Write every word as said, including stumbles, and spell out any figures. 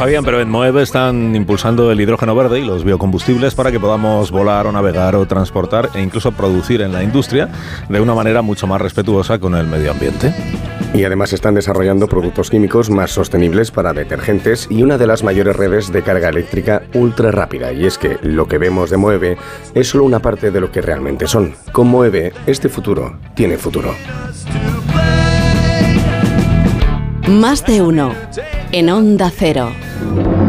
sabían, pero en Moeve están impulsando el hidrógeno verde y los biocombustibles para que podamos volar o navegar o transportar e incluso producir en la industria de una manera mucho más respetuosa con el medio ambiente. Y además están desarrollando productos químicos más sostenibles para detergentes y una de las mayores redes de carga eléctrica ultra rápida. Y es que lo que vemos de Moeve es solo una parte de lo que realmente son. Con Moeve, este futuro tiene futuro. Más de uno en Onda Cero.